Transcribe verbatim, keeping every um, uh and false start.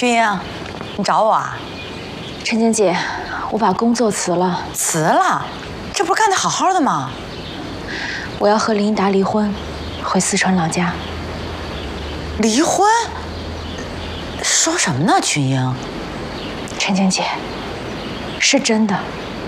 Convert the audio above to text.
君英，你找我啊？ 陈静姐，我把工作辞了。 辞了？这不是干得好好的吗？ 我要和林达离婚，回四川老家。 离婚？说什么呢，君英？ 陈静姐，是真的。